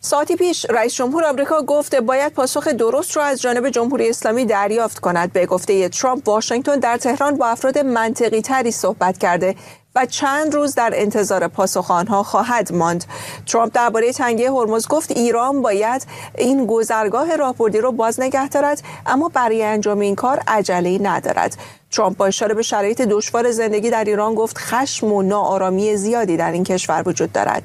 ساعتی پیش رئیس جمهور آمریکا گفت باید پاسخ درست را از جانب جمهوری اسلامی دریافت کند. به گفته ترامپ، واشنگتن در تهران با افراد منطقی تری صحبت کرده و چند روز در انتظار پاسخ آنها خواهد ماند. ترامپ درباره تنگه هرمز گفت ایران باید این گذرگاه راهبردی را باز نگه دارد، اما برای انجام این کار عجله‌ای ندارد. ترامپ با اشاره به شرایط دشوار زندگی در ایران گفت خشم و ناآرامی زیادی در این کشور وجود دارد.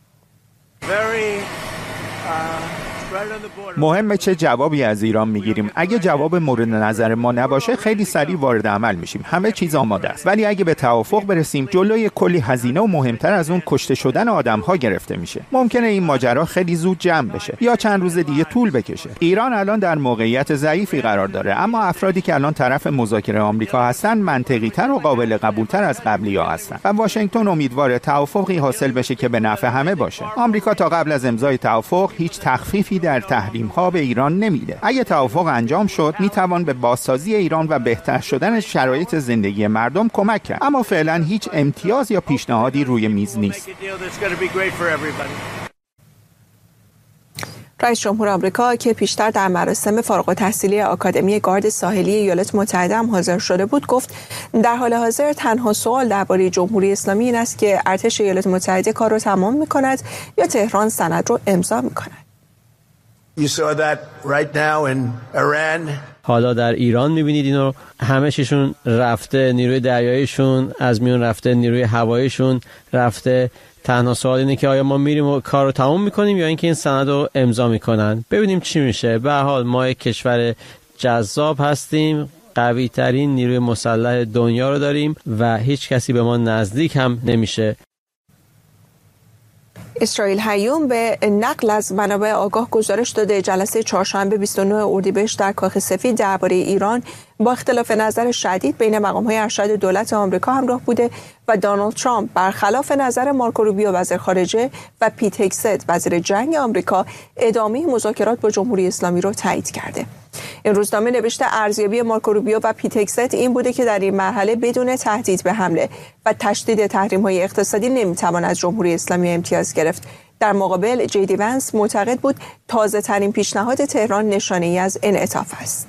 مهمه چه جوابی از ایران میگیریم. اگه جواب مورد نظر ما نباشه خیلی سریع وارد عمل میشیم. همه چیز آماده است. ولی اگه به توافق برسیم جلوی کلی هزینه و مهمتر از اون کشته شدن آدم‌ها گرفته میشه. ممکنه این ماجرا خیلی زود جمع بشه یا چند روز دیگه طول بکشه. ایران الان در موقعیت ضعیفی قرار داره، اما افرادی که الان طرف مذاکره آمریکا هستن منطقی‌تر و قابل قبول‌تر از قبلی‌ها هستن و واشنگتن امیدواره توافقی حاصل بشه که به نفع همه باشه. آمریکا تا قبل از امضای توافق هیچ تخفیفی در تحریم‌ها به ایران نمیده. اگه توافق انجام شد میتوان به بازسازی ایران و بهتر شدن شرایط زندگی مردم کمک کرد، اما فعلا هیچ امتیاز یا پیشنهادی روی میز نیست. رئیس جمهور آمریکا که پیشتر در مراسم فارغ التحصیلی آکادمی گارد ساحلی ایالات متحده هم حاضر شده بود، گفت در حال حاضر تنها سوال درباره جمهوری اسلامی این است که ارتش ایالات متحده کار را تمام می‌کند یا تهران سند را امضا می‌کند. حالا در ایران می‌بینید اینو، همه چیشون رفته، نیروی دریاییشون از میون رفته، نیروی هواییشون رفته. تنها سوال اینه که آیا ما میریم و کار رو تمام میکنیم یا اینکه این سند رو امضا میکنن. ببینیم چی میشه. به هر حال ما یک کشور جذاب هستیم، قوی ترین نیروی مسلح دنیا رو داریم و هیچ کسی به ما نزدیک هم نمیشه. اسرائیل هیوم به نقل از منابع آگاه گزارش داده جلسه چهارشنبه 29 اردیبهشت در کاخ سفید درباره ایران با اختلاف نظر شدید بین مقام‌های ارشد دولت آمریکا همراه بوده و دونالد ترامپ برخلاف نظر مارکو روبیو وزیر خارجه و پیت هگست وزیر جنگ آمریکا ادامه مذاکرات با جمهوری اسلامی را تایید کرده. این روزنامه نوشته ارزیابی مارکو روبیو و پیت هگست این بوده که در این مرحله بدون تهدید به حمله و تشدید تحریم‌های اقتصادی نمیتوان از جمهوری اسلامی امتیاز گرفت. در مقابل جیدی ونس معتقد بود تازه‌ترین پیشنهاد تهران نشانه‌ای از انعطاف است.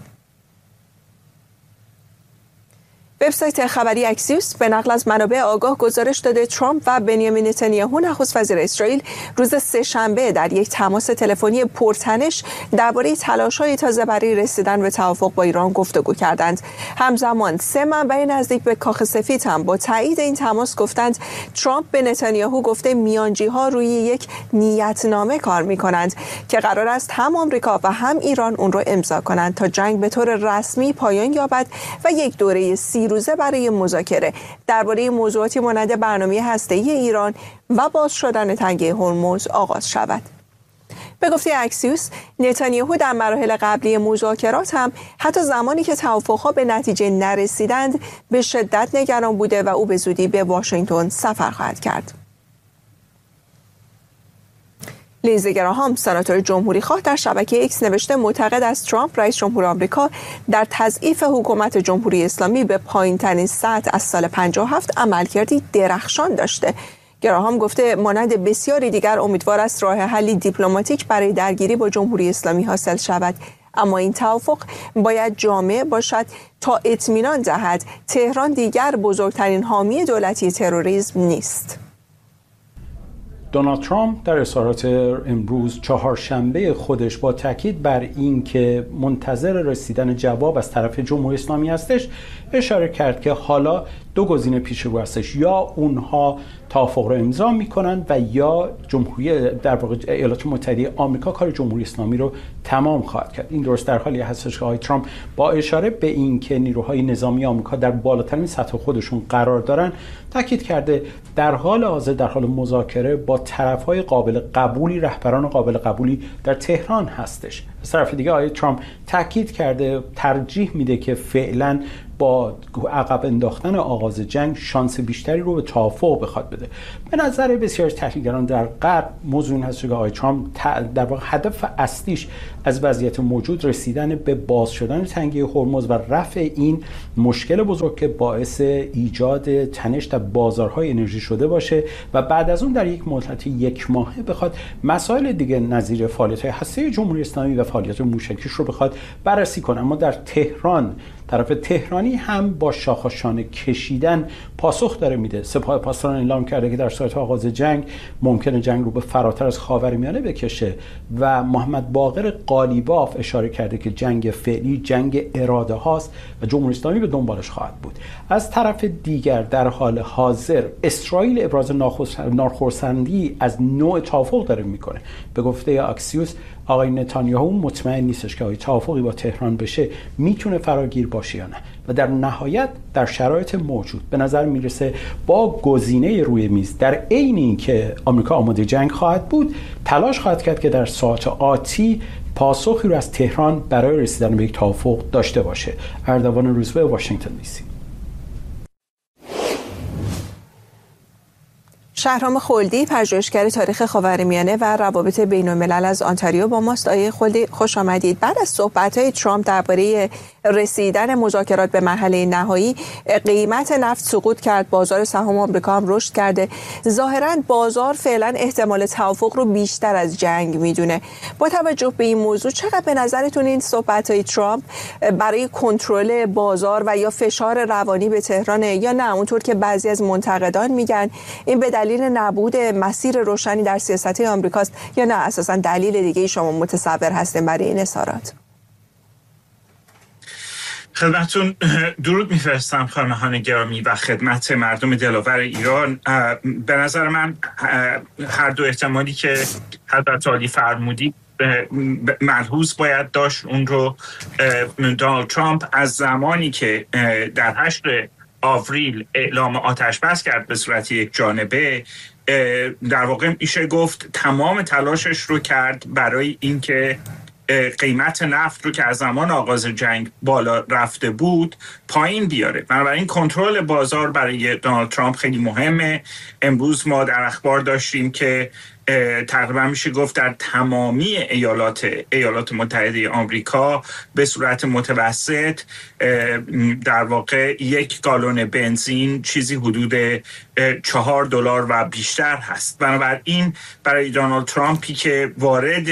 وبسایت خبری اکسیوس به نقل از منابع آگاه گزارش داده ترامپ و بنیامین نتانیاهو نخست وزیر اسرائیل روز سه‌شنبه در یک تماس تلفنی پرتنش درباره تلاش‌های تازه برای رسیدن به توافق با ایران گفتگو کردند. همزمان سه منبع نزدیک به کاخ سفید هم با تایید این تماس گفتند ترامپ به نتانیاهو گفته میانجی‌ها روی یک نیتنامه کار می‌کنند که قرار است هم آمریکا و هم ایران اون رو امضا کنند تا جنگ به طور رسمی پایان یابد و یک دوره 30 روزه برای مذاکره درباره موضوعاتی مانند برنامه هسته‌ای ایران و باز شدن تنگه هرمز آغاز شود. به گفته اکسیوس، نتانیاهو در مراحل قبلی مذاکرات هم حتی زمانی که توافقها به نتیجه نرسیدند به شدت نگران بوده و او به زودی به واشنگتن سفر خواهد کرد. لیزی گراهام سناتور جمهوری خواه در شبکه ایکس نوشته معتقد است ترامپ رئیس جمهور آمریکا در تضعیف حکومت جمهوری اسلامی به پایین‌ترین سطح از سال 57 عملکردی درخشان داشته. گراهام گفته مانند بسیاری دیگر امیدوار است راه حلی دیپلماتیک برای درگیری با جمهوری اسلامی حاصل شود، اما این توافق باید جامع باشد تا اطمینان دهد تهران دیگر بزرگترین حامی دولتی تروریسم نیست. دونالد ترامپ در اظهارات امروز چهارشنبه خودش با تاکید بر این که منتظر رسیدن جواب از طرف جمهوری اسلامی هستش اشاره کرد که حالا دو گزینه پیش رو هستش، یا اونها توافق رو امضا میکنن و یا جمهوری در واقع ایالات متحده آمریکا کار جمهوری اسلامی رو تمام خواهد کرد. این درست در حالی هستش که آقای ترامپ با اشاره به این که نیروهای نظامی آمریکا در بالاترین سطح خودشون قرار دارن تاکید کرده در حال حاضر در حال مذاکره با طرفهای قابل قبولی، رهبران قابل قبولی در تهران هستش. از طرف دیگه آقای ترامپ تاکید کرده ترجیح میده که فعلا با عقب انداختن آغاز جنگ شانس بیشتری رو به توافق بخواد بده. به نظر بسیاری از تحلیلگران در غرب موضوع این هست که آقای ترامپ در واقع هدف اصلیش از وضعیت موجود رسیدن به باز شدن تنگه هرمز و رفع این مشکل بزرگ که باعث ایجاد تنش در بازارهای انرژی شده باشه و بعد از اون در یک مدت یک ماهه بخواد مسائل دیگه نظیر فعالیت‌های هسته جمهوری اسلامی و فعالیت موشکیش رو بخواد بررسی کنه. اما در تهران، طرف تهرانی هم با شاخشانه کشیدن پاسخ داره میده. سپاه پاسداران اعلام کرده که در صورت آغاز جنگ ممکنه جنگ رو به فراتر از خاورمیانه بکشه و محمد باقر قالیباف اشاره کرده که جنگ فعلی جنگ اراده هاست و جمهوری اسلامی به دنبالش خواهد بود. از طرف دیگر در حال حاضر اسرائیل ابراز ناخرسندی از نوع توافق داره میکنه. به گفته اکسیوس آقای نتانیاهو مطمئن نیستش که توافقی با تهران بشه میتونه فراگیر باشه یا نه و در نهایت در شرایط موجود به نظر میرسه با گزینه روی میز در عین اینکه آمریکا آماده جنگ خواهد بود تلاش خواهد کرد که در ساعات آتی پاسخی رو از تهران برای رسیدن به یک توافق داشته باشه. اردوان روزبه، واشنگتن دی سی. شهرام خلدی، پژوهشگر تاریخ خاورمیانه و روابط بین‌الملل از آنتاریو با ماست. آقای خلدی خوش آمدید. بعد از صحبت‌های ترامپ درباره رسیدن مذاکرات به مرحله نهایی، قیمت نفت سقوط کرد، بازار سهام آمریکا هم رشد کرده. ظاهراً بازار فعلا احتمال توافق رو بیشتر از جنگ میدونه. با توجه به این موضوع چقدر به نظرتون این صحبت‌های ترامپ برای کنترل بازار و یا فشار روانی به تهران یا نه اونطور که بعضی از منتقدان میگن این به دلیل نبود مسیر روشنی در سیاست آمریکاست یا نه اساساً دلیل دیگه شما متصور هستین برای این اظهارات؟ خدمتتون درود میفرستم خانم‌های گرامی و خدمت مردم دلاور ایران. به نظر من هر دو احتمالی که حضرت عالی فرمودی ملحوظ باید داشت. اون رو دونالد ترامپ از زمانی که در 8 آوریل اعلام آتش بس کرد به صورت یک جانبه، در واقع میشه گفت تمام تلاشش رو کرد برای اینکه قیمت نفت رو که از زمان آغاز جنگ بالا رفته بود پایین بیاره. بنابراین کنترل بازار برای دونالد ترامپ خیلی مهمه. امروز ما در اخبار داشتیم که تقریبا میشه گفت در تمامی ایالات متحده آمریکا به صورت متوسط در واقع 1 گالون بنزین چیزی حدود $4 و بیشتر هست. بنابراین برای دونالد ترامپی که وارد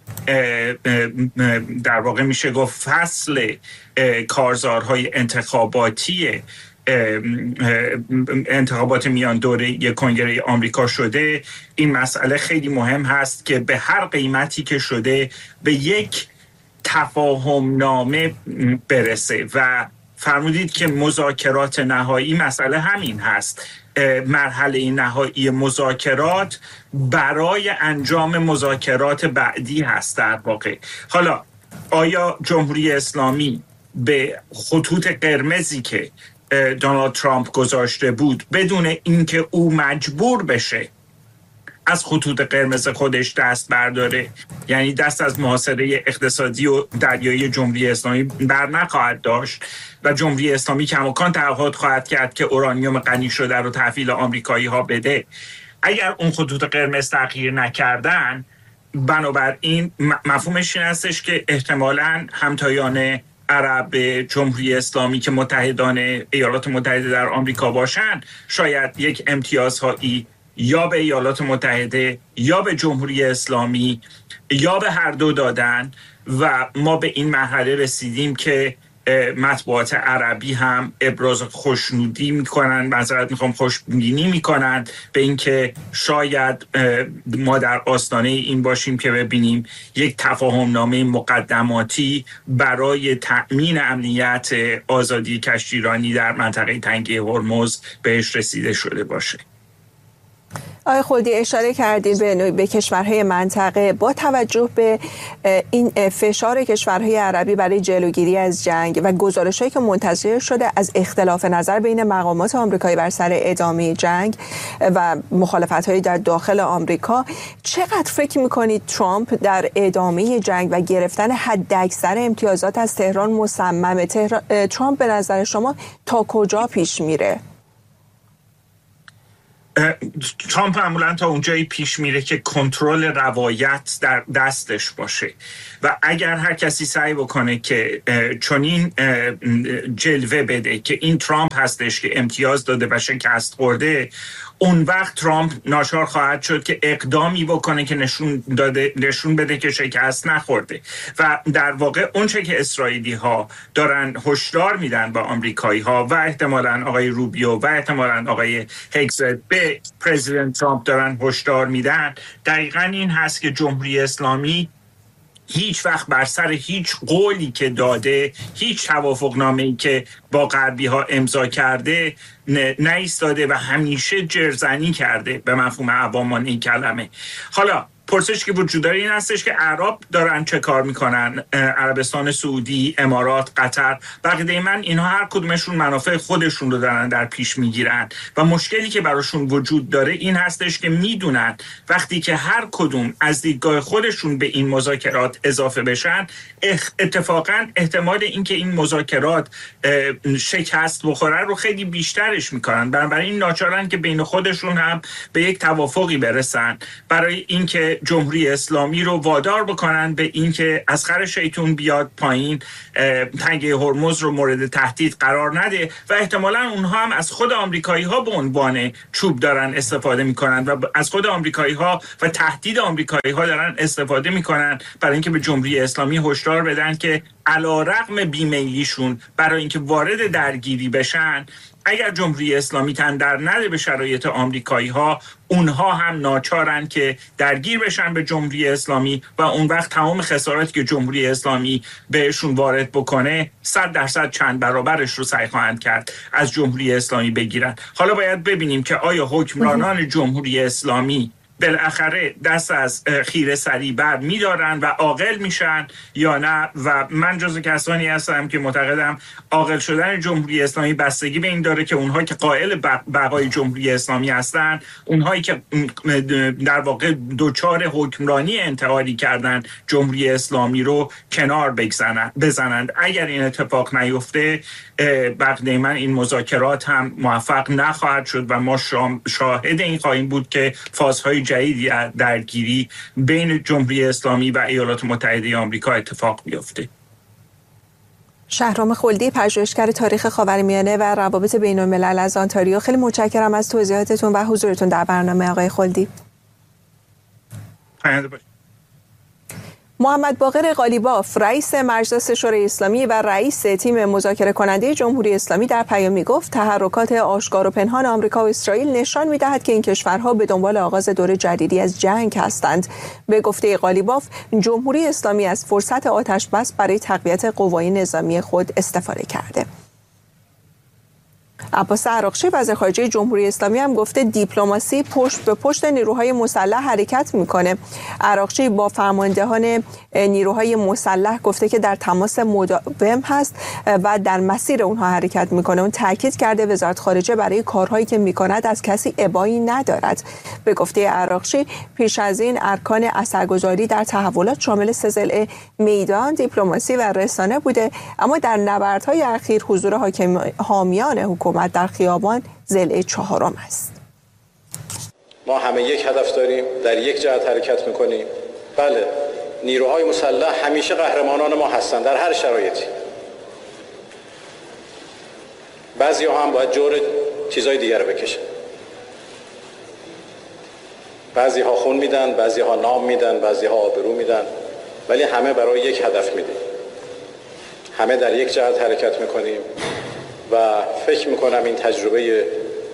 در واقع میشه گفت فصل کارزارهای انتخابات میان دوره کنگره آمریکا شده، این مسئله خیلی مهم هست که به هر قیمتی که شده به یک تفاهم نامه برسه و فرمودید که مذاکرات نهایی مسئله همین هست. مرحله نهایی مذاکرات برای انجام مذاکرات بعدی هست در واقع. حالا آیا جمهوری اسلامی به خطوط قرمزی که دونالد ترامپ گذاشته بود بدون اینکه او مجبور بشه از خطوط قرمز خودش دست برداره، یعنی دست از محاصره اقتصادی و دریایی جمهوری اسلامی بر نخواهد داشت و جمهوری اسلامی کماکان تعهد خواهد کرد که اورانیوم غنی شده رو تحویل آمریکایی ها بده، اگر اون خطوط قرمز تغییر نکردن، بنابراین مفهومش این هستش که احتمالاً همتایان عرب جمهوری اسلامی که متحدان ایالات متحده در آمریکا باشن شاید یک امتیازهایی یا به ایالات متحده یا به جمهوری اسلامی یا به هر دو دادن و ما به این مرحله رسیدیم که مطبوعات عربی هم ابراز خوشنودی میکنن، خوشبینی میکنن به اینکه شاید ما در آستانه این باشیم که ببینیم یک تفاهم نامه مقدماتی برای تأمین امنیت آزادی کشتیرانی در منطقه تنگه هرمز بهش رسیده شده باشه. آقای خلدی، اشاره کردید به کشورهای منطقه. با توجه به این فشار کشورهای عربی برای جلوگیری از جنگ و گزارش‌هایی که منتشر شده از اختلاف نظر بین مقامات آمریکایی بر سر ادامه جنگ و مخالفت‌های در داخل آمریکا، چقدر فکر می‌کنید ترامپ در ادامه جنگ و گرفتن حداکثر امتیازات از تهران مصممه؟ ترامپ به نظر شما تا کجا پیش میره؟ ترامپ معمولا تا اونجایی پیش میره که کنترل روایت در دستش باشه و اگر هر کسی سعی بکنه که چنین جلوه بده که این ترامپ هستش که امتیاز داده و شکست خورده، اون وقت ترامپ ناچار خواهد شد که اقدامی بکنه که نشون بده که شکست نخورده و در واقع اونچه که اسرائیلی ها دارن هشدار میدن با آمریکایی ها و احتمالاً آقای روبیو و احتمالاً آقای هگزت به پرزیدنت ترامپ دارن هشدار میدن، دقیقاً این هست که جمهوری اسلامی هیچ وقت بر سر هیچ قولی که داده، هیچ توافقنامه‌ای که با غربی ها امضا کرده نایستاده و همیشه جرزنی کرده به مفهوم عوامان این کلمه. حالا پرسش که وجود داره این هستش که عرب دارن چه کار میکنن، عربستان سعودی، امارات، قطر، بقیه من اینها هر کدومشون منافع خودشون رو دارن در پیش میگیرن و مشکلی که براشون وجود داره این هستش که میدونن وقتی که هر کدوم از دیدگاه خودشون به این مذاکرات اضافه بشن، اتفاقا احتمال اینکه این مذاکرات شکست بخوره رو خیلی بیشترش میکنن. بنابراین ناچارن که بین خودشون هم به یک توافقی برسن برای اینکه جمهوری اسلامی رو وادار بکنن به اینکه از خر شیطون بیاد پایین، تنگه هرمز رو مورد تهدید قرار نده و احتمالاً اونها هم از خود آمریکایی ها به عنوان چوب دارن استفاده میکنن و از خود آمریکایی ها و تهدید آمریکایی ها دارن استفاده میکنن برای اینکه به جمهوری اسلامی هشدار بدن که علیرغم بیمیلیشون برای اینکه وارد درگیری بشن، اگر جمهوری اسلامی تن در نده به شرایط آمریکایی ها، اونها هم ناچارن که درگیر بشن به جمهوری اسلامی و اون وقت تمام خساراتی که جمهوری اسلامی بهشون وارد بکنه 100% چند برابرش رو سعی خواهند کرد از جمهوری اسلامی بگیرن. حالا باید ببینیم که آیا حکمرانان جمهوری اسلامی بالاخره دست از خیره سری بر می‌دارن و عاقل میشن یا نه، و من جزو کسانی هستم که معتقدم عاقل شدن جمهوری اسلامی بستگی به این داره که اونهایی که قائل بقای جمهوری اسلامی هستن، اونهایی که در واقع دوچار حکمرانی انتحاری کردن جمهوری اسلامی رو کنار بزنند. اگر این اتفاق نیفته، بقیه من این مذاکرات هم موفق نخواهد شد و ما شاهد این خواهیم بود که فازهای جدیدی درگیری بین جمهوری اسلامی و ایالات متحده آمریکا اتفاق بیفته. شهرام خلدی، پژوهشگر تاریخ خاورمیانه و روابط بین الملل از آنتاریو، خیلی متشکرم از توضیحاتتون و حضورتون در برنامه آقای خلدی. محمد باقر قالیباف، رئیس مجلس شورای اسلامی و رئیس تیم مذاکره کننده جمهوری اسلامی، در پیامی گفت تحرکات آشکار و پنهان آمریکا و اسرائیل نشان می‌دهد که این کشورها به دنبال آغاز دور جدیدی از جنگ هستند. به گفته قالیباف، جمهوری اسلامی از فرصت آتش بس برای تقویت قوای نظامی خود استفاده کرده. عباس عراقچی، وزیر خارجه جمهوری اسلامی، هم گفته دیپلماسی پشت به پشت نیروهای مسلح حرکت میکنه. عراقچی با فرماندهان نیروهای مسلح گفته که در تماس مداوم هست و در مسیر اونها حرکت میکنه. اون تاکید کرده وزارت خارجه برای کارهایی که میکند از کسی ابایی ندارد. به گفته عراقچی، پیش از این ارکان اثرگذاری در تحولات شامل 3 ضلع میدان، دیپلماسی و رسانه بوده، اما در نبردهای اخیر حضور حامیان حکومت در خیابان ضلع 4 است. ما همه یک هدف داریم، در یک جهت حرکت میکنیم. بله، نیروهای مسلح همیشه قهرمانان ما هستند در هر شرایطی. بعضی ها هم باید جور چیزای دیگر رو بکشن. بعضی ها خون میدن، بعضی ها نام میدن، بعضی ها آبرو میدن، ولی همه برای یک هدف میدیم. همه در یک جهت حرکت میکنیم و فکر میکنم این تجربه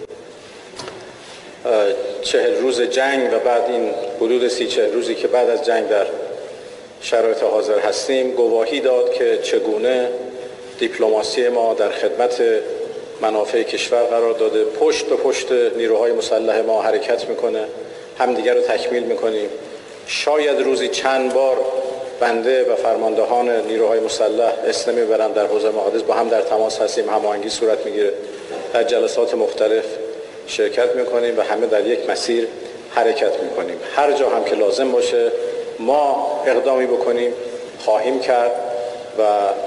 40 روز جنگ و بعد این حدود 30-40 روزی که بعد از جنگ در شرایط حاضر هستیم گواهی داد که چگونه دیپلماسی ما در خدمت منافع کشور قرار داده، پشت به پشت نیروهای مسلح ما حرکت میکنه، همدیگر رو تکمیل میکنیم. شاید روزی چند بار بنده و فرماندهان نیروهای مسلح اسلام میبرم در حوزه مقدس، با هم در تماس هستیم، هماهنگی صورت میگیره، در جلسات مختلف شرکت میکنیم و همه در یک مسیر حرکت میکنیم. هر جا هم که لازم باشه ما اقدامی بکنیم خواهیم کرد و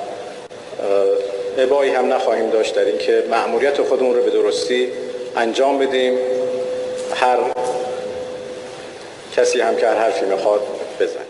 ابایی هم نخواهیم داشت در اینکه مأموریت خودمون رو به درستی انجام بدیم. هر کسی هم که هر حرفی میخواد بزنه.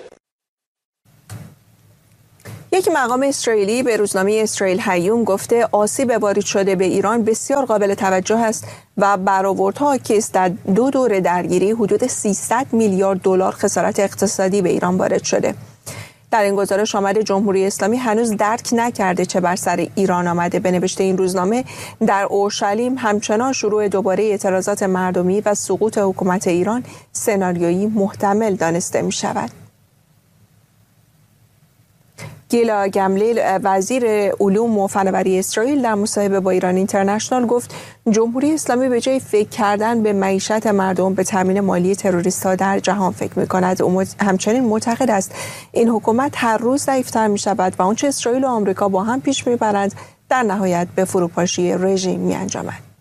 یک مقام اسرائیلی به روزنامه اسرائیل هیوم گفته آسیب وارد شده به ایران بسیار قابل توجه است و برآوردها که در 2 دوره درگیری حدود 300 میلیارد دلار خسارت اقتصادی به ایران وارد شده. در این گزارش آمده جمهوری اسلامی هنوز درک نکرده چه بر سر ایران آمده. به نوشته این روزنامه در اورشلیم همچنان شروع دوباره اعتراضات مردمی و سقوط حکومت ایران سناریویی محتمل دانسته می شود. گیلا گملیل وزیر علوم و فناوری اسرائیل در مصاحبه با ایران اینترنشنال گفت جمهوری اسلامی به جای فکر کردن به معیشت مردم به تامین مالی تروریست‌ها در جهان فکر می‌کند. او همچنین معتقد است این حکومت هر روز ضعیف‌تر می‌شود و آنچه اسرائیل و آمریکا با هم پیش می‌برند در نهایت به فروپاشی رژیم می‌انجامد.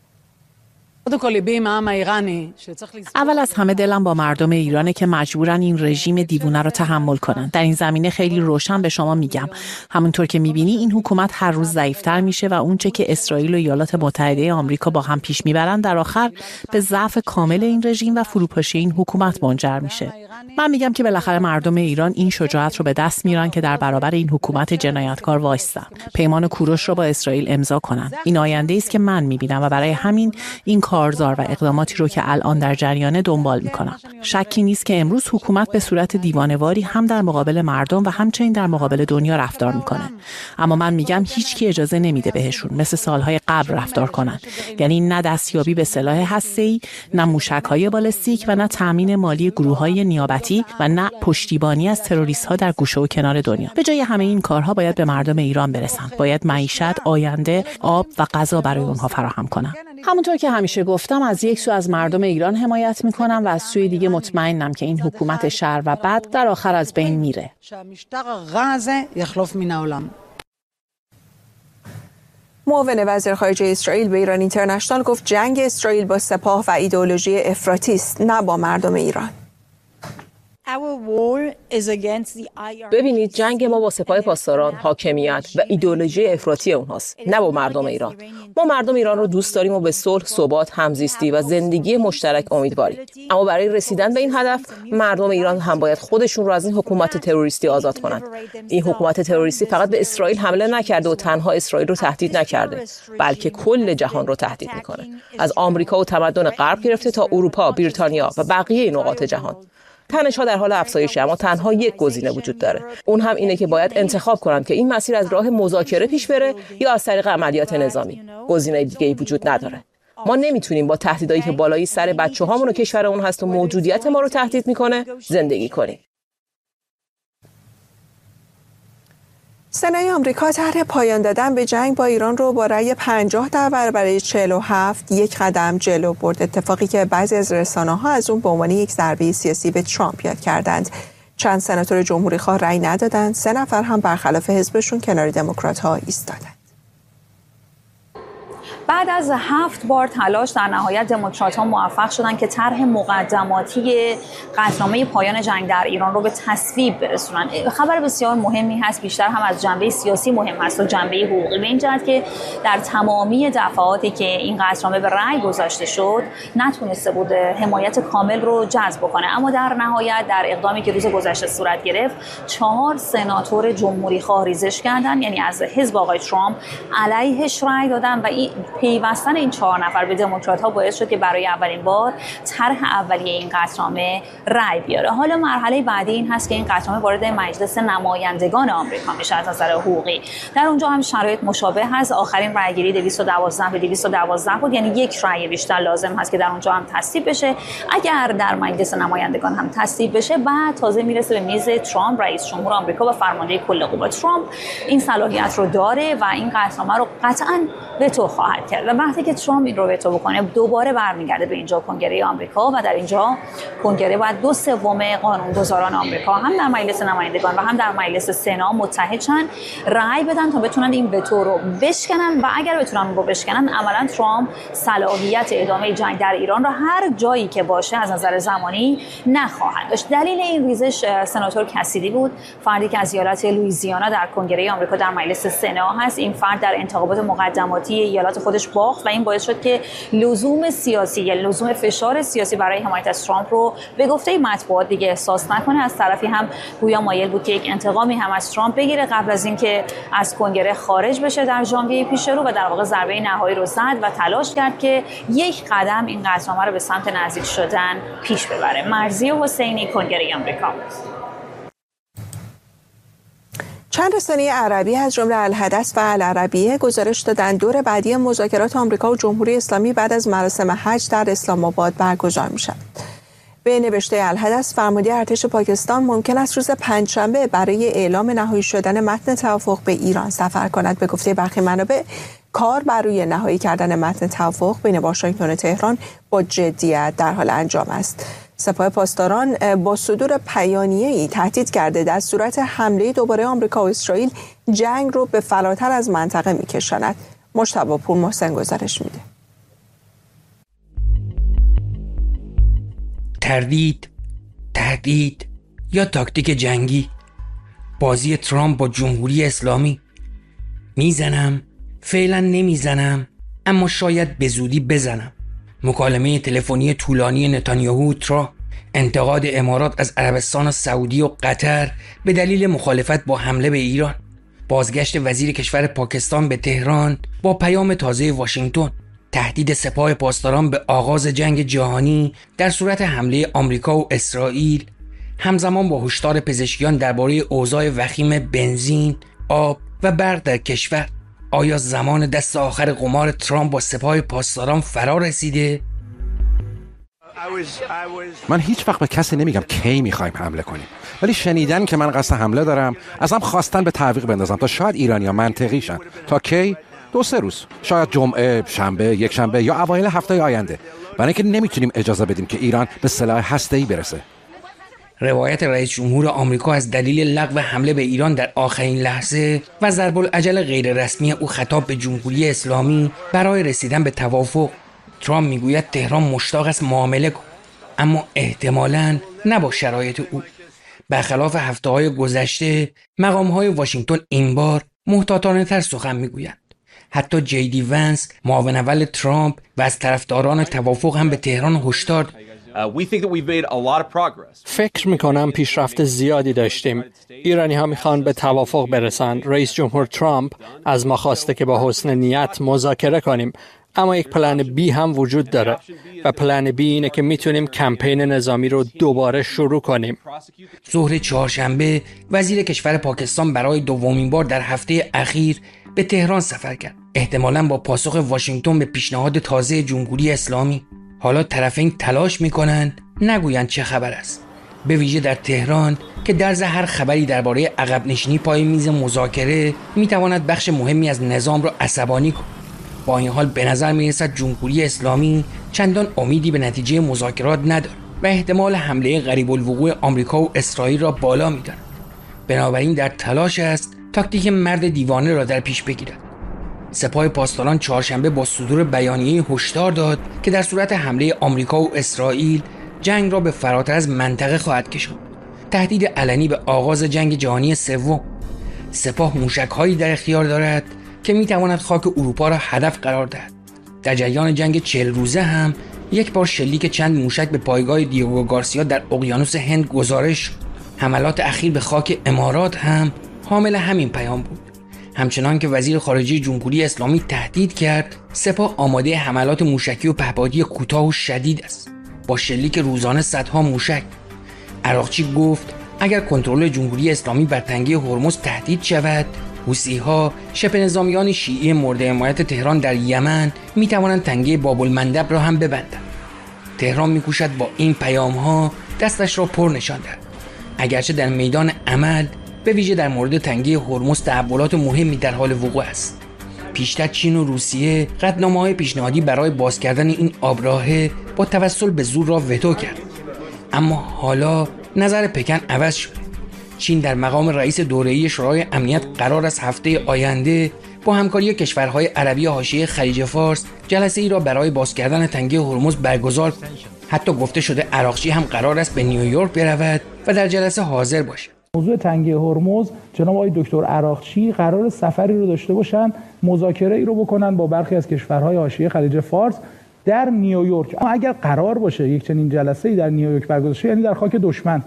اول از همه دلم با مردم ایرانه که مجبورن این رژیم دیوونه رو تحمل کنن. در این زمینه خیلی روشن به شما میگم، همونطور که میبینی این حکومت هر روز ضعیف‌تر میشه و اونچه که اسرائیل و ایالات متحده آمریکا با هم پیش میبرن در آخر به ضعف کامل این رژیم و فروپاشی این حکومت منجر میشه. من میگم که بالاخره مردم ایران این شجاعت رو به دست میارن که در برابر این حکومت جنایتکار وایسن، پیمان کوروش رو با اسرائیل امضا کنن. این آینده است که من میبینم و برای همین این کارزار و اقداماتی رو که الان در جریانه دنبال میکنم. شکی نیست که امروز حکومت به صورت دیوانه‌واری هم در مقابل مردم و همچنین در مقابل دنیا رفتار میکنه. اما من میگم هیچکی اجازه نمیده بهشون مثل سالهای قبل رفتار کنن. یعنی نه دستیابی به سلاح هسته‌ای، نه موشک‌های بالستیک و نه تامین مالی گروه‌های نیابتی و نه پشتیبانی از تروریست‌ها در گوشه و کنار دنیا. به جای همه این کارها باید به مردم ایران برسن. باید معیشت، آینده، آب و غذا برای اونها فراهم کنن. همونطور که همیشه گفتم از یک سو از مردم ایران حمایت میکنم و از سوی دیگه مطمئنم که این حکومت شر و بد در آخر از بین میره. معاون وزیر خارجه اسرائیل به ایران اینترنشنال گفت جنگ اسرائیل با سپاه و ایدئولوژی افراطی است، نه با مردم ایران. ببینید جنگ ما با سپاه پاسداران، حاکمیت و ایدئولوژی افراطی اونهاست، نه با مردم ایران. ما مردم ایران رو دوست داریم و به صلح، ثبات، همزیستی و زندگی مشترک امیدواریم. اما برای رسیدن به این هدف مردم ایران هم باید خودشون رو از این حکومت تروریستی آزاد کنند. این حکومت تروریستی فقط به اسرائیل حمله نکرده و تنها اسرائیل رو تهدید نکرده، بلکه کل جهان رو تهدید میکنه. از آمریکا و تمدن غرب گرفته تا اروپا، بریتانیا و بقیه نقاط جهان. تنش‌ها در حال افزایشه، اما تنها یک گزینه وجود داره. اون هم اینه که باید انتخاب کنند که این مسیر از راه مذاکره پیش بره یا از طریق عملیات نظامی. گزینه دیگه‌ای وجود نداره. ما نمیتونیم با تهدیدایی که بالای سر بچه‌هامون و کشورمون هست و موجودیت ما رو تهدید میکنه زندگی کنیم. سنای آمریکا طرح پایان دادن به جنگ با ایران رو با رأی 50 در برابر 47 یک قدم جلو برد، اتفاقی که بعضی از رسانه‌ها از اون به عنوان یک ضربه سیاسی به ترامپ یاد کردند. چند سناتور جمهوری‌خواه رأی ندادند، 3 نفر هم برخلاف حزبشون کنار دموکرات‌ها ایستادند. بعد از 7 بار تلاش در نهایت دموکرات‌ها موفق شدند که طرح مقدماتی قطعنامه پایان جنگ در ایران رو به تصویب برسونن. خبر بسیار مهمی هست، بیشتر هم از جنبه سیاسی مهم هست و جنبه حقوقی، به این جهت که در تمامی دفعاتی که این قطعنامه به رأی گذاشته شد نتونسته بود حمایت کامل رو جذب کنه، اما در نهایت در اقدامی که روز گذشته صورت گرفت 4 سناتور جمهوری‌خواه ریزش کردن، یعنی از حزب آقای ترامپ علیهش رأی دادن و این پیوستن این 4 نفر به دموکرات‌ها باعث شد که برای اولین بار طرح اولیه این قطعنامه رأی بیاره. حالا مرحله بعدی این هست که این قطعنامه وارد مجلس نمایندگان آمریکا میشه از نظر حقوقی. در اونجا هم شرایط مشابه هست. آخرین رأیگیری 212 به 212 بود، یعنی یک رأی بیشتر لازم هست که در اونجا هم تصویب بشه. اگر در مجلس نمایندگان هم تصویب بشه بعد تازه میرسه به میز ترامپ، رئیس جمهور آمریکا و فرمانده کل قوا. ترامپ این صلاحیت رو داره و این قطعنامه رو قطعاً وتو خواهد خواهد کرد و وقتی که ترامپ این رو وتو بکنه دوباره برمیگرده به اینجا کنگره آمریکا و در اینجا کنگره باید 2/3 قانونگذاران آمریکا هم در مجلس نمایندگان و هم در مجلس سنا متحد شن رأی بدن تا بتونن این وتو رو بشکنن و اگر بتونن اون رو بشکنن عملاً ترامپ صلاحیت ادامه جنگ در ایران را هر جایی که باشه از نظر زمانی نخواهد داشت. دلیل این ریزش سناتور کسیدی بود، فردی که از ایالت لوئیزیانا در کنگره آمریکا در مجلس سنا هست. این فرد در انتخابات مقدماتی ایالت خودش باخت و این باعث شد که لزوم سیاسی یا لزوم فشار سیاسی برای حمایت از ترامپ رو به گفته مطبوعات دیگه احساس نکنه. از طرفی هم گویا مایل بود که یک انتقامی هم از ترامپ بگیره قبل از اینکه از کنگره خارج بشه در ژانویه پیش رو و در واقع ضربه نهایی رو زد و تلاش کرد که یک قدم این قطعنامه رو به سمت نزدیک شدن پیش ببره. مرضیه حسینی، کنگره آمریکا. چند رسانه عربی از جمله الحدث و العربیه گزارش دادند دور بعدی مذاکرات آمریکا و جمهوری اسلامی بعد از مراسم حج در اسلام آباد برگزار می‌شود. به نوشته الحدث، فرمانده ارتش پاکستان ممکن است روز پنجشنبه برای اعلام نهایی شدن متن توافق به ایران سفر کند. به گفته برخی منابع، کار بر روی نهایی کردن متن توافق بین واشنگتن و تهران با جدیت در حال انجام است. سپاه پاسداران با صدور بیانیه‌ای تهدید کرده در صورت حمله دوباره آمریکا و اسرائیل جنگ رو به فراتر از منطقه می‌کشاند. مجتبی پورمحسن گزارش میده. تهدید یا تاکتیک جنگی، بازی ترامپ با جمهوری اسلامی. میزنم، فعلا نمیزنم، اما شاید به زودی بزنم. مکالمه تلفنی طولانی نتانیاهو ترامپ، انتقاد امارات از عربستان و سعودی و قطر به دلیل مخالفت با حمله به ایران، بازگشت وزیر کشور پاکستان به تهران با پیام تازه واشنگتن، تهدید سپاه پاسداران به آغاز جنگ جهانی در صورت حمله آمریکا و اسرائیل، همزمان با هشدار پزشکیان درباره اوضاع وخیم بنزین، آب و برق در کشور. آیا زمان دست آخر قمار ترامپ با سپاه پاسداران فرا رسیده؟ من هیچ وقت به کسی نمیگم کی میخوایم حمله کنیم، ولی شنیدن که من قصد حمله دارم ازم خواستن به تعویق بندازم تا شاید ایرانی‌ها منطقی شن. تا کی؟ 2-3 روز، شاید جمعه، شنبه، یک شنبه یا اوایل هفته آینده، برای اینکه نمیتونیم اجازه بدیم که ایران به سلاح هسته‌ای برسه. روایت رئیس جمهور آمریکا از دلیل لغو حمله به ایران در آخرین لحظه و ضرب العجل غیر رسمی او خطاب به جمهوری اسلامی برای رسیدن به توافق. ترامپ میگوید تهران مشتاق است معامله کند، اما احتمالاً نه با شرایط او. برخلاف هفته‌های گذشته، مقام‌های واشنگتن این بار محتاطانه‌تر سخن میگویند. حتی جی ونس، معاون اول ترامپ و از طرفداران توافق هم به تهران هشدار داد. فکر میکنم پیشرفت زیادی داشتیم. ایرانی ها میخوان به توافق برسن. رئیس جمهور ترامپ از ما خواسته که با حسن نیت مذاکره کنیم، اما یک پلن بی هم وجود داره و پلن بی اینه که میتونیم کمپین نظامی رو دوباره شروع کنیم. ظهر چهارشنبه وزیر کشور پاکستان برای دومین بار در هفته اخیر به تهران سفر کرد، احتمالاً با پاسخ واشنگتن به پیشنهاد تازه جمهوری اسلامی. حالا طرفین تلاش میکنند نگویند چه خبر است، به ویژه در تهران که درز هر خبری درباره عقب نشینی پای میز مذاکره میتواند بخش مهمی از نظام را عصبانی کند. با این حال به نظر میرسد جمهوری اسلامی چندان امیدی به نتیجه مذاکرات ندارد و احتمال حمله قریب الوقوع آمریکا و اسرائیل را بالا میداند. بنابراین در تلاش است تاکتیک مرد دیوانه را در پیش بگیرد. سپاه پاسداران چهارشنبه با صدور بیانیه هشدار داد که در صورت حمله آمریکا و اسرائیل جنگ را به فراتر از منطقه خواهد کشاند. تهدید علنی به آغاز جنگ جهانی سوم. سپاه موشک‌هایی در اختیار دارد که می‌تواند خاک اروپا را هدف قرار دهد. در جریان جنگ 40 روزه هم یک بار شلیک چند موشک به پایگاه دیگو گارسیا در اقیانوس هند گزارش شد. حملات اخیر به خاک امارات هم حامل همین پیام بود. همچنان که وزیر خارجه جمهوری اسلامی تهدید کرد، سپاه آماده حملات موشکی و پهپادی کوتاه و شدید است، با شلیک روزانه صدها موشک. عراقچی گفت اگر کنترل جمهوری اسلامی بر تنگه هرمز تهدید شود، حوثی‌ها شبه نظامیان شیعی مورد حمایت تهران در یمن می توانند تنگه باب المندب را هم ببندند. تهران می کوشد با این پیام‌ها دستش را پر نشان دهد، اگرچه در میدان عمل به ویژه در مورد تنگه هرمز تحولات مهمی در حال وقوع است. پیشتر چین و روسیه قطعنامه‌های پیشنهادی برای باز کردن این آبراهه با توسل به زور را وتو کرد. اما حالا نظر پکن عوض شد. چین در مقام رئیس دوره‌ای شورای امنیت قرار است هفته آینده با همکاری کشورهای عربی حاشیه خلیج فارس جلسه‌ای را برای باز کردن تنگه هرمز برگزار کند. حتی گفته شده عراقچی هم قرار است به نیویورک برود و در جلسه حاضر باشد. موضوع تنگه هرمز، جناب آقای دکتر عراقچی قرار سفری رو داشته باشن، مذاکره ای رو بکنن با برخی از کشورهای حاشیه خلیج فارس در نیویورک. اما اگر قرار باشه یک چنین جلسه‌ای در نیویورک برگزار شه، یعنی در خاک دشمن.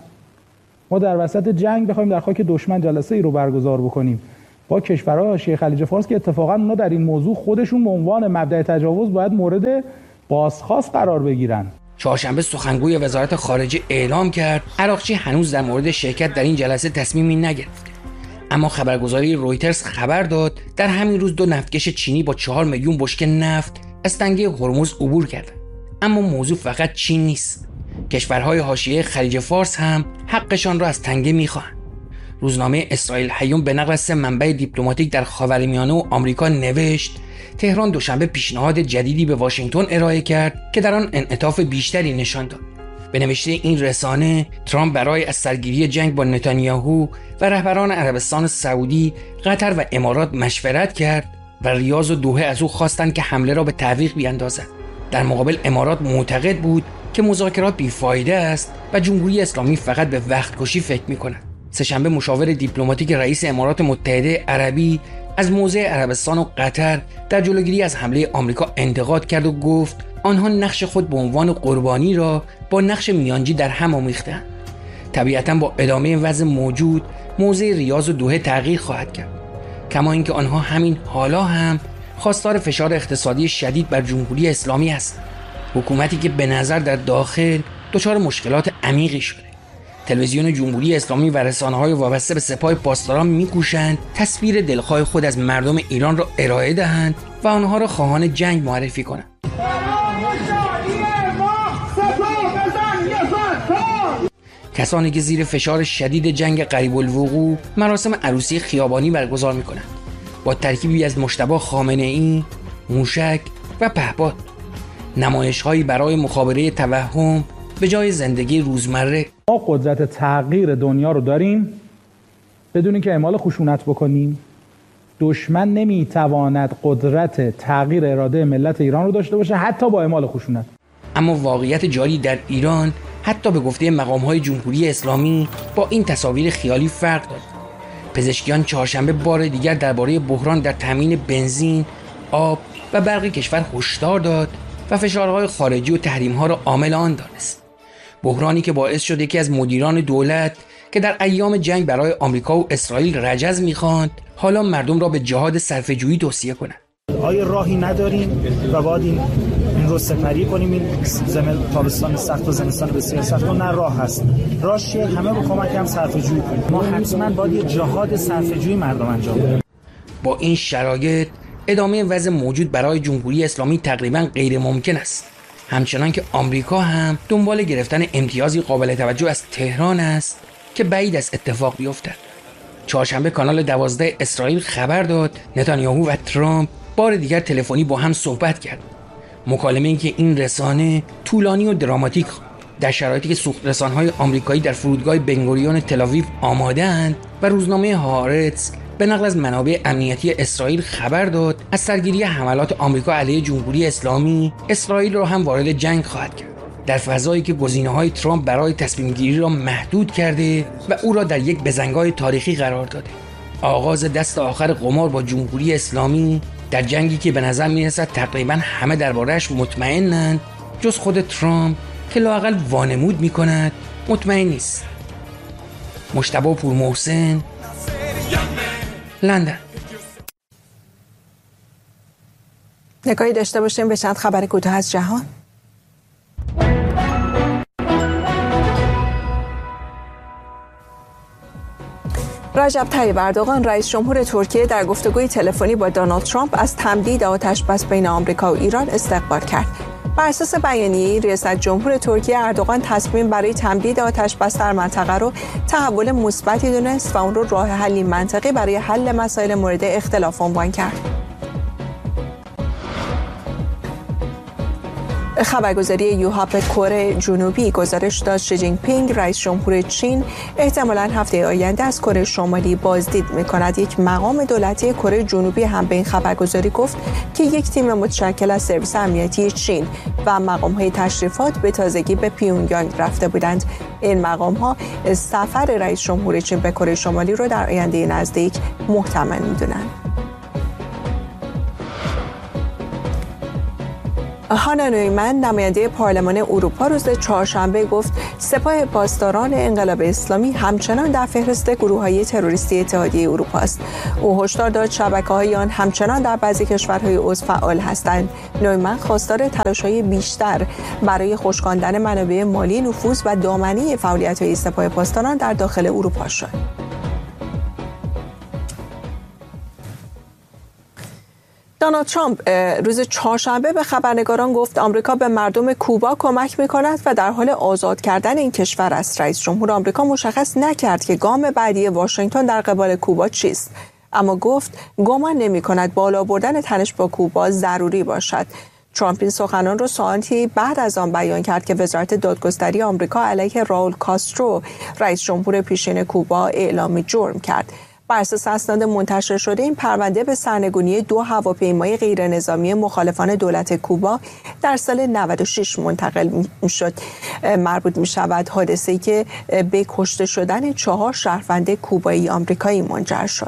ما در وسط جنگ بخوایم در خاک دشمن جلسه‌ای رو برگزار بکنیم با کشورهای حاشیه خلیج فارس که اتفاقا اونا در این موضوع خودشون به عنوان مبدأ تجاوز باید مورد بازخواست قرار بگیرن. چهارشنبه سخنگوی وزارت خارجه اعلام کرد عراقچی هنوز در مورد شرکت در این جلسه تصمیمی نگرفته. اما خبرگزاری رویترز خبر داد در همین روز 2 نفتکش چینی با 4 میلیون بشکه نفت از تنگه هرمز عبور کردند. اما موضوع فقط چین نیست. کشورهای حاشیه خلیج فارس هم حقشان را از تنگه می‌خواهند. روزنامه اسرائیل هیوم به نقل 3 منبع دیپلماتیک در خاورمیانه و آمریکا نوشت تهران دوشنبه پیشنهاد جدیدی به واشنگتن ارائه کرد که در آن انعطاف بیشتری نشان داد. به نوشته این رسانه، ترامپ برای از سرگیری جنگ با نتانیاهو و رهبران عربستان سعودی، قطر و امارات مشورت کرد و ریاض و دوحه از او خواستند که حمله را به تعویق بیاندازد. در مقابل امارات معتقد بود که مذاکرات بیفایده است و جمهوری اسلامی فقط به وقت کشی فکر می‌کند. سه‌شنبه مشاور دیپلماتیک رئیس امارات متحده عربی از موضع عربستان و قطر در جلوگیری از حمله آمریکا انتقاد کرد و گفت آنها نقش خود به عنوان قربانی را با نقش میانجی در هم آمیختند. طبیعتاً با ادامه وضع موجود موضع ریاض و دوحه تغییر خواهد کرد، کما اینکه آنها همین حالا هم خواستار فشار اقتصادی شدید بر جمهوری اسلامی است، حکومتی که به نظر در داخل دچار مشکلات عمیقی شده. تلویزیون جمهوری اسلامی و رسانه‌های وابسته به سپاه پاسداران می‌کوشند تصویر دلخواه خود از مردم ایران را ارائه دهند و آنها را خواهان جنگ معرفی کنند. کسانی که زیر فشار شدید جنگ قریب الوقوع مراسم عروسی خیابانی برگزار می‌کنند با ترکیبی از مجتبی خامنه‌ای، موشک و پهپاد، نمایش‌هایی برای مخابره توهم به جای زندگی روزمره. ما قدرت تغییر دنیا رو داریم بدون اینکه اعمال خشونت بکنیم. دشمن نمیتواند قدرت تغییر اراده ملت ایران رو داشته باشه حتی با اعمال خشونت. اما واقعیت جاری در ایران حتی به گفته مقام‌های جمهوری اسلامی با این تصاویر خیالی فرق دارد. پزشکیان چهارشنبه بار دیگر درباره بحران در تامین بنزین، آب و برق کشور هشدار داد و فشارهای خارجی و تحریم‌ها را عامل آن دانست. بحرانی که باعث شد یکی از مدیران دولت که در ایام جنگ برای آمریکا و اسرائیل رجز می‌خواند، حالا مردم را به جهاد صرفه‌جویی توصیه کند. آیا راهی نداریم و باید این رو سپری کنیم؟ این تابستان سخت و زمستان بسیار سخت نه راه هست. راهش چیه؟ همه با کمک هم صرفه‌جویی کنیم. ما حتما باید یه جهاد صرفه‌جویی مردم انجام بدیم. با این شرایط ادامه وضع موجود برای جمهوری اسلامی تقریباً غیر ممکن است. همچنان که آمریکا هم دنبال گرفتن امتیازی قابل توجه از تهران است که بعید است اتفاق بیفتد. چهارشنبه کانال 12 اسرائیل خبر داد نتانیاهو و ترامپ بار دیگر تلفنی با هم صحبت کرد. مکالمه‌ای که این رسانه طولانی و دراماتیک در شرایطی که سوخت‌رسان‌های آمریکایی در فرودگاه بنگوریون تل‌آویو آماده‌اند و روزنامه هارتز به نقل از منابع امنیتی اسرائیل خبر داد از سرگیری حملات آمریکا علیه جمهوری اسلامی، اسرائیل را هم وارد جنگ خواهد کرد. در فضایی که گزینه‌های ترامپ برای تصمیم گیری را محدود کرده و او را در یک بزنگاه تاریخی قرار داده. آغاز دست آخر قمار با جمهوری اسلامی در جنگی که به نظر می‌رسد تقریباً همه درباره‌اش مطمئنند جز خود ترامپ که لااقل وانمود می‌کند مطمئن نیست. مجتبی پورمحسن، لندن. نگاهی داشته باشیم به چند خبر کوتاه از جهان. رجب طیب اردوغان رئیس جمهور ترکیه در گفتگوی تلفنی با دونالد ترامپ از تمدید آتش‌بس بین آمریکا و ایران استقبال کرد. بر اساس بیانیه‌ای ریاست جمهور ترکیه اردوغان تصمیم برای تمدید آتش‌بس در منطقه رو تحول مثبتی دونست و اون رو راه حلی منطقی برای حل مسائل مورد اختلاف عنوان کرد. خبرگزاری یوهاپ کره جنوبی گزارش داد شی جین پینگ رئیس جمهور چین احتمالاً هفته آینده از کره شمالی بازدید می‌کند. یک مقام دولتی کره جنوبی هم به این خبرگزاری گفت که یک تیم متشکل از سرویس امنیتی چین و مقام‌های تشریفات به تازگی به پیونگیانگ رفته بودند. این مقام‌ها سفر رئیس جمهور چین به کره شمالی رو در آینده نزدیک محتمل می‌دونند. هانا نویمن نماینده پارلمان اروپا روز چهارشنبه گفت سپاه پاسداران انقلاب اسلامی همچنان در فهرست گروه‌های تروریستی اتحادیه اروپا است. او هشدار داد شبکه‌های آن همچنان در بعضی کشورهای عضو فعال هستند. نویمن خواستار تلاش‌های بیشتر برای خشکاندن منابع مالی، نفوذ و دامنه فعالیت‌های سپاه پاسداران در داخل اروپا شد. دونالد ترامپ روز چهارشنبه به خبرنگاران گفت آمریکا به مردم کوبا کمک می‌کند و در حال آزاد کردن این کشور است. رئیس جمهور آمریکا مشخص نکرد که گام بعدی واشنگتن در قبال کوبا چیست، اما گفت گمان نمی‌کند بالا بردن تنش با کوبا ضروری باشد. ترامپ این سخنان را ساعتی بعد از آن بیان کرد که وزارت دادگستری آمریکا علیه راول کاسترو رئیس جمهور پیشین کوبا اعلام جرم کرد. بر اساس اسناد منتشر شده این پرونده به سرنگونی 2 هواپیمای غیرنظامی مخالفان دولت کوبا در سال 96 منتقل می‌شد. مربوط می‌شود حادثه‌ای که به کشته شدن 4 شهروند کوبایی آمریکایی منجر شد.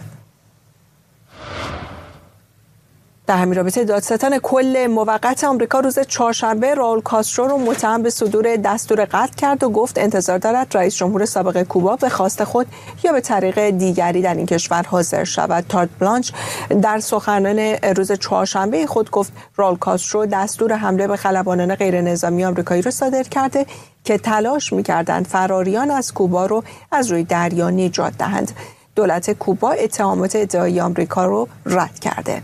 در همین رابطه دادستان کل موقت آمریکا روز چهارشنبه راول کاسترو رو متهم به صدور دستور قتل کرد و گفت انتظار دارد رئیس جمهور سابق کوبا به خواست خود یا به طریق دیگری در این کشور حاضر شود. تارت بلانچ در سخنان روز چهارشنبه خود گفت راول کاسترو دستور حمله به خلبانان غیرنظامی آمریکایی را صادر کرده که تلاش می‌کردند فراریان از کوبا رو از روی دریا نجات دهند. دولت کوبا اتهامات ادعای آمریکا رو رد کرده.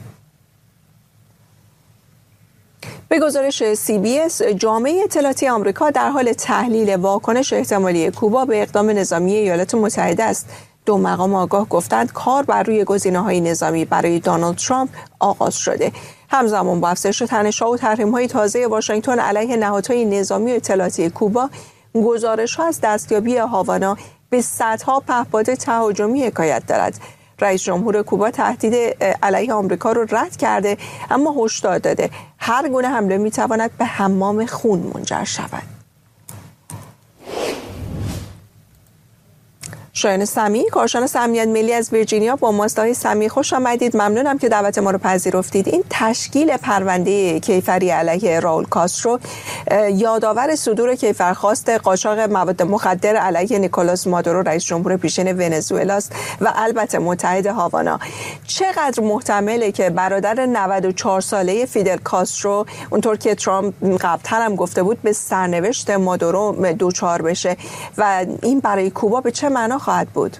به گزارش CBS جامعه اطلاعاتی آمریکا در حال تحلیل واکنش احتمالی کوبا به اقدام نظامی ایالات متحده است. 2 مقام آگاه گفتند کار بر روی گزینه‌های نظامی برای دونالد ترامپ آغاز شده. همزمان با افزایش تنش‌ها و تحریم‌های تازه واشنگتن علیه نهادهای نظامی و اطلاعاتی کوبا، گزارش‌ها از دستیابی هاوانا به صدها پهپاد تهاجمی حکایت دارد. رئیس جمهور کوبا تهدید علیه آمریکا رو رد کرده، اما هشدار داده هر گونه حمله میتواند به حمام خون منجر شود. شایان سمی، کارشناس امنیت ملی از ویرجینیا با ماست. آقای سمی خوش آمدید. ممنونم که دعوت ما رو پذیرفتید. این تشکیل پرونده کیفری علیه راول کاسترو یادآور صدور کیفرخواست قاچاق مواد مخدر علیه نیکولاس مادورو رئیس جمهور پیشین ونزوئلا است و البته متحد هاوانا. چقدر محتمله که برادر 94 ساله فیدل کاسترو، اونطور که ترامپ قبل‌تر هم گفته بود، به سرنوشت مادورو دوچار بشه و این برای کوبا به چه معنا خواهد بود؟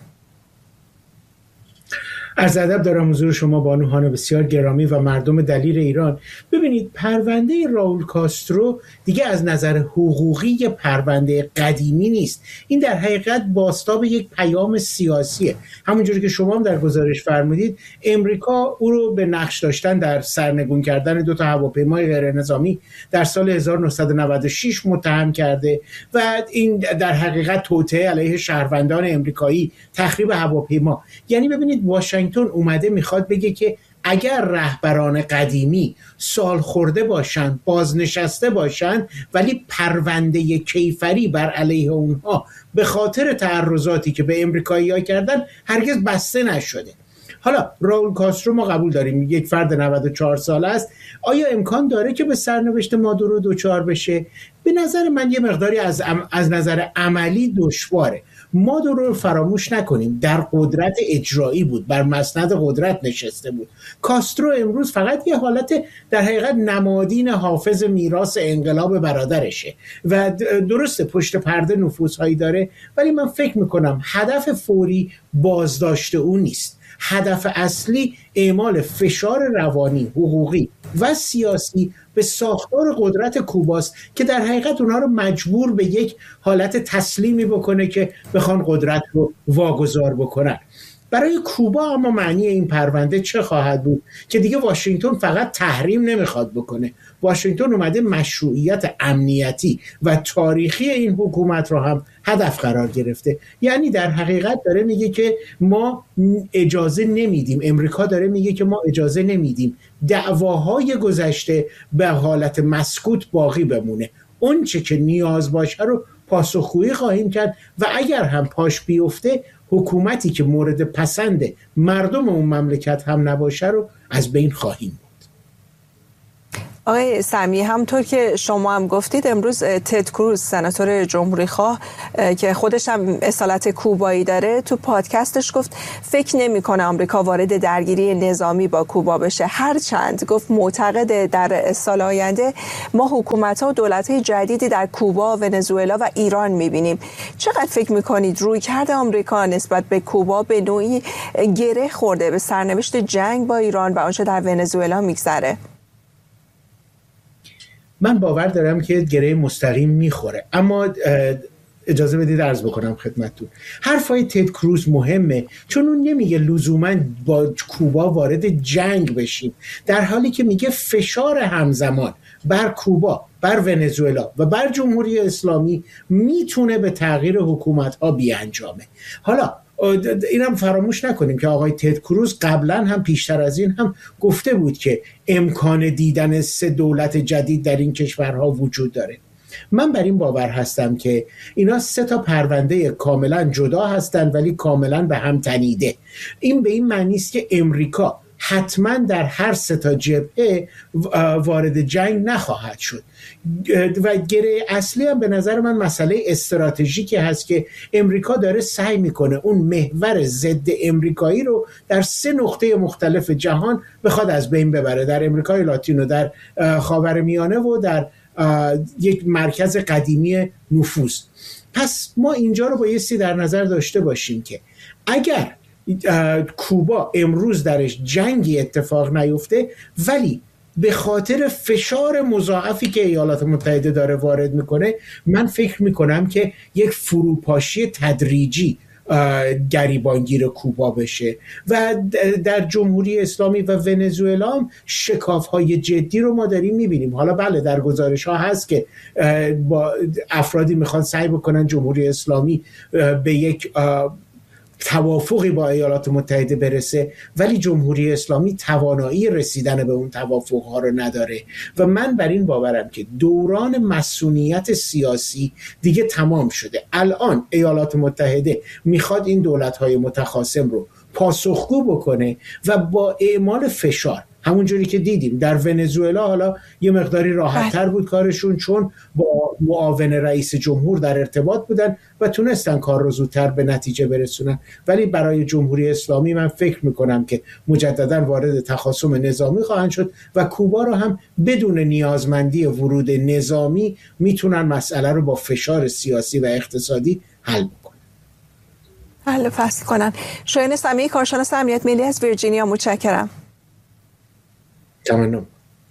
عرض ادب دارم حضور شما بانوان بسیار گرامی و مردم دلیر ایران. ببینید پرونده راول کاسترو دیگه از نظر حقوقی پرونده قدیمی نیست. این در حقیقت بازتاب یک پیام سیاسیه. همونجوری که شما هم در گزارش فرمودید امریکا او رو به نقش داشتن در سرنگون کردن 2 هواپیمای غیر نظامی در سال 1996 متهم کرده و این در حقیقت توطئه علیه شهروندان امریکایی، تخریب هواپیما. یعنی ببینید واشنگتن اومده میخواد بگه که اگر رهبران قدیمی سال خورده باشن، بازنشسته باشن، ولی پرونده کیفری بر علیه اونها به خاطر تعرضاتی که به امریکایی‌ها کردن هرگز بسته نشده. حالا راول کاسترو ما قبول داریم یک فرد 94 ساله است. آیا امکان داره که به سرنوشت مادورو دوچار بشه؟ به نظر من یه مقداری از نظر عملی دشواره. مادورو رو فراموش نکنیم در قدرت اجرایی بود، بر مسند قدرت نشسته بود. کاسترو امروز فقط یه حالت در حقیقت نمادین حافظ میراث انقلاب برادرشه و درسته پشت پرده نفوذهایی داره، ولی من فکر میکنم هدف فوری بازداشت او نیست. هدف اصلی اعمال فشار روانی، حقوقی و سیاسی به ساختار قدرت کوباست که در حقیقت اونها رو مجبور به یک حالت تسلیمی بکنه که بخوان قدرت رو واگذار بکنن. برای کوبا اما معنی این پرونده چه خواهد بود که دیگه واشنگتن فقط تحریم نمیخواد بکنه، واشنگتن اومده مشروعیت امنیتی و تاریخی این حکومت رو هم هدف قرار گرفته. یعنی در حقیقت داره میگه که ما اجازه نمیدیم، امریکا داره میگه که ما اجازه نمیدیم دعواهای گذشته به حالت مسکوت باقی بمونه، اون چه که نیاز باشه رو پاسخگویی خواهیم کرد و اگر هم پاش بیفته حکومتی که مورد پسند مردم اون مملکت هم نباشه رو از بین خواهیم. آقای سمی، همطور که شما هم گفتید امروز تد کروز سناتور جمهوری خواه که خودش هم اصالت کوبایی داره تو پادکستش گفت فکر نمی‌کنه آمریکا وارد درگیری نظامی با کوبا بشه، هرچند گفت معتقد در سال آینده ما حکومت‌ها و دولت‌های جدیدی در کوبا، ونزوئلا و ایران می‌بینیم. چقدر فکر می‌کنید رویکرد آمریکا نسبت به کوبا به نوعی گره خورده به سرنوشت جنگ با ایران و آنچه در ونزوئلا می‌گذره؟ من باور دارم که گره مستقیم میخوره، اما اجازه بدید عرض بکنم خدمتتون حرفای تد کروز مهمه، چون اون نمیگه لزوما با کوبا وارد جنگ بشیم، در حالی که میگه فشار همزمان بر کوبا، بر ونزوئلا و بر جمهوری اسلامی میتونه به تغییر حکومت‌ها بیانجامه. حالا اینم فراموش نکنیم که آقای تد کروز قبلا هم پیشتر از این هم گفته بود که امکان دیدن 3 دولت جدید در این کشورها وجود داره. من بر این باور هستم که اینا 3 تا پرونده کاملا جدا هستند ولی کاملا به هم تنیده. این به این معنی است که امریکا حتما در هر 3 تا جبهه وارد جنگ نخواهد شد و گره اصلی هم به نظر من مسئله استراتژیکی هست که امریکا داره سعی میکنه اون محور ضد امریکایی رو در 3 نقطه مختلف جهان بخواد از بین ببره، در امریکای لاتینو، در خاورمیانه و در یک مرکز قدیمی نفوذ. پس ما اینجا رو بایستی در نظر داشته باشیم که اگر کوبا امروز درش جنگی اتفاق نیفته ولی به خاطر فشار مضاعفی که ایالات متحده داره وارد میکنه، من فکر میکنم که یک فروپاشی تدریجی گریبانگیر کوبا بشه و در جمهوری اسلامی و ونزوئلا هم شکاف‌های جدی رو ما داریم میبینیم. حالا بله در گزارش‌ها هست که با افرادی میخوان سعی بکنن جمهوری اسلامی به یک توافقی با ایالات متحده برسه، ولی جمهوری اسلامی توانایی رسیدن به اون توافقها رو نداره و من بر این باورم که دوران مسئولیت سیاسی دیگه تمام شده. الان ایالات متحده میخواد این دولت‌های متخاصم رو پاسخگو بکنه و با اعمال فشار، همونجوری که دیدیم در ونزوئلا حالا یه مقداری راحت‌تر بود کارشون چون با معاون رئیس جمهور در ارتباط بودن و تونستن کار رو زودتر به نتیجه برسونن، ولی برای جمهوری اسلامی من فکر میکنم که مجددا وارد تخاصم نظامی خواهند شد و کوبا رو هم بدون نیازمندی ورود نظامی میتونن مسئله رو با فشار سیاسی و اقتصادی حل بکنن. حل فصل کنن. شایان سمیعی، کارشناس امنیت ملی از ویرجینیا، متشکرم. تمام.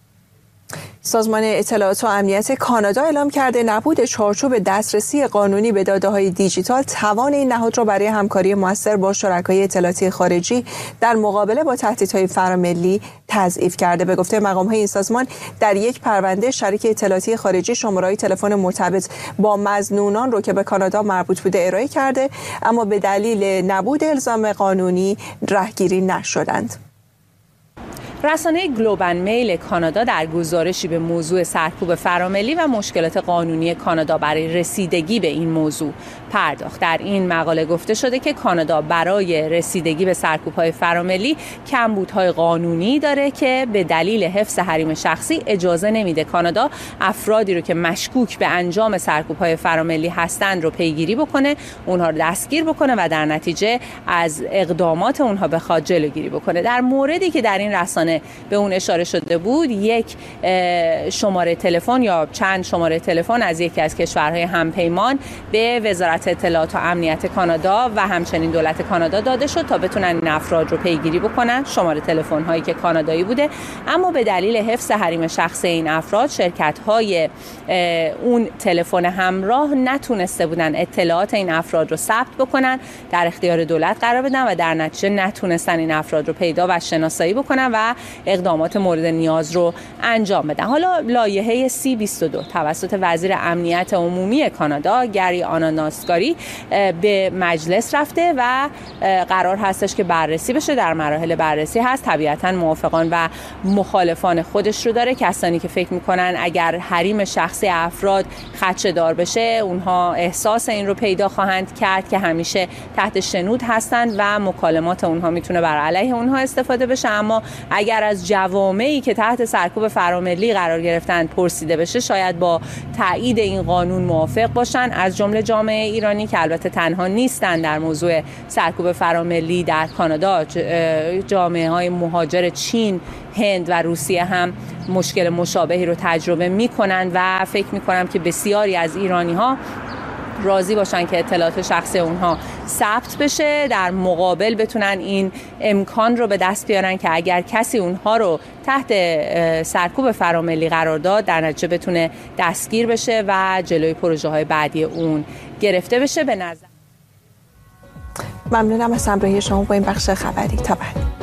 سازمان اطلاعات و امنیت کانادا اعلام کرده نبود چارچوب دسترسی قانونی به داده‌های دیجیتال توان این نهاد را برای همکاری موثر با شرکای اطلاعاتی خارجی در مقابله با تهدیدهای فراملی تضعیف کرده. به گفته مقام‌های این سازمان در یک پرونده شریک اطلاعاتی خارجی شماره‌های تلفن مرتبط با مظنونان رو که به کانادا مربوط بوده ارائه کرده، اما به دلیل نبود الزام قانونی رهگیری نشدند. رسانه گلوبال میل کانادا در گزارشی به موضوع سرکوب فراملی و مشکلات قانونی کانادا برای رسیدگی به این موضوع پرداخت. در این مقاله گفته شده که کانادا برای رسیدگی به سرکوب‌های فراملی کمبودهای قانونی داره که به دلیل حفظ حریم شخصی اجازه نمیده کانادا افرادی رو که مشکوک به انجام سرکوب‌های فراملی هستند رو پیگیری بکنه، اونها رو دستگیر بکنه و در نتیجه از اقدامات اونها بخواد جلوگیری بکنه. در موردی که در این رسانه به اون اشاره شده بود، یک شماره تلفن یا چند شماره تلفن از یکی از کشورهای همپیمان به وزارت وزارت اطلاعات و امنیت کانادا و همچنین دولت کانادا داده شد تا بتونن این افراد رو پیگیری بکنن. شماره تلفن هایی که کانادایی بوده، اما به دلیل حفظ حریم شخصی این افراد شرکت های اون تلفن همراه نتونسته بودن اطلاعات این افراد رو ثبت بکنن، در اختیار دولت قرار بدن و در نتیجه نتونستن این افراد رو پیدا و شناسایی بکنن و اقدامات مورد نیاز رو انجام بدن. حالا لایحه C-22 توسط وزیر امنیت عمومی کانادا گری آناناسکاری به مجلس رفته و قرار هستش که بررسی بشه. در مراحل بررسی هست، طبیعتاً موافقان و مخالفان خودش رو داره. کسانی که فکر میکنن اگر حریم شخصی افراد خدشه‌دار بشه اونها احساس این رو پیدا خواهند کرد که همیشه تحت شنود هستن و مکالمات اونها میتونه بر علیه اونها استفاده بشه. اما اگر از جوامعی که تحت سرکوب فراملی قرار گرفتن پرسیده بشه، شاید با تایید این قانون موافق باشن، از جمله جامعه ایرانی که البته تنها نیستن در موضوع سرکوب فراملی در کانادا. جامعه های مهاجر چین، هند و روسیه هم مشکل مشابهی رو تجربه میکنن و فکر میکنم که بسیاری از ایرانی ها راضی باشن که اطلاعات شخصی اونها ثبت بشه، در مقابل بتونن این امکان رو به دست بیارن که اگر کسی اونها رو تحت سرکوب فراملی قرار داد، در نتیجه بتونه دستگیر بشه و جلوی پروژه های بعدی اون گرفته بشه. به نظر ممنونم از همراهی شما با این بخش خبری. تا بعد.